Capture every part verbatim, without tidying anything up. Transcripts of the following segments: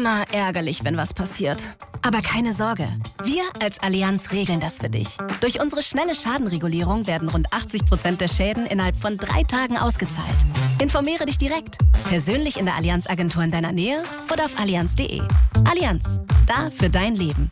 immer ärgerlich, wenn was passiert. Aber keine Sorge, wir als Allianz regeln das für dich. Durch unsere schnelle Schadenregulierung werden rund achtzig Prozent der Schäden innerhalb von drei Tagen ausgezahlt. Informiere dich direkt, persönlich in der Allianz-Agentur in deiner Nähe oder auf allianz punkt de. Allianz, da für dein Leben.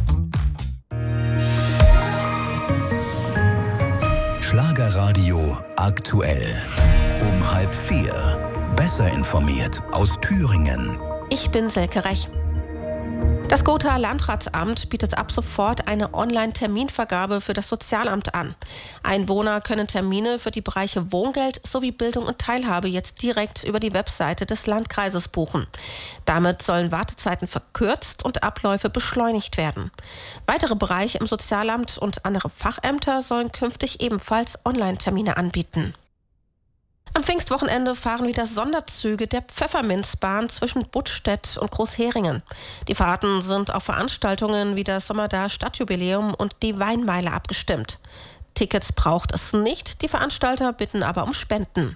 Schlagerradio aktuell. Um halb vier. Besser informiert aus Thüringen. Ich bin Silke Rech. Das Gothaer Landratsamt bietet ab sofort eine Online-Terminvergabe für das Sozialamt an. Einwohner können Termine für die Bereiche Wohngeld sowie Bildung und Teilhabe jetzt direkt über die Webseite des Landkreises buchen. Damit sollen Wartezeiten verkürzt und Abläufe beschleunigt werden. Weitere Bereiche im Sozialamt und andere Fachämter sollen künftig ebenfalls Online-Termine anbieten. Am Pfingstwochenende fahren wieder Sonderzüge der Pfefferminzbahn zwischen Buttstedt und Großheringen. Die Fahrten sind auf Veranstaltungen wie das Sommerdaer Stadtjubiläum und die Weinmeile abgestimmt. Tickets braucht es nicht, die Veranstalter bitten aber um Spenden.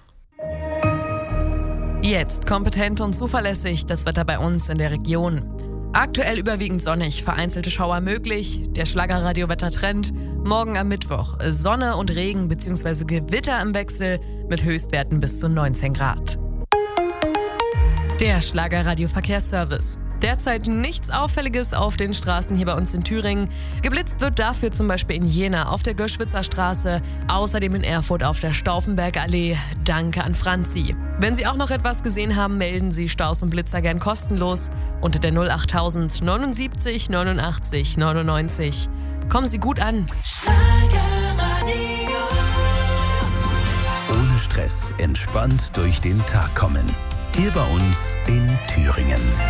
Jetzt kompetent und zuverlässig das Wetter bei uns in der Region. Aktuell überwiegend sonnig, vereinzelte Schauer möglich. Der Schlagerradio-Wettertrend. Morgen am Mittwoch Sonne und Regen bzw. Gewitter im Wechsel mit Höchstwerten bis zu neunzehn Grad. Der Schlagerradio-Verkehrsservice. Derzeit nichts Auffälliges auf den Straßen hier bei uns in Thüringen. Geblitzt wird dafür zum Beispiel in Jena auf der Göschwitzer Straße, außerdem in Erfurt auf der Stauffenbergallee. Danke an Franzi. Wenn Sie auch noch etwas gesehen haben, melden Sie Staus und Blitzer gern kostenlos unter der null achttausend neunundsiebzig neunundachtzig neunundneunzig. Kommen Sie gut an. Ohne Stress, entspannt durch den Tag kommen. Hier bei uns in Thüringen.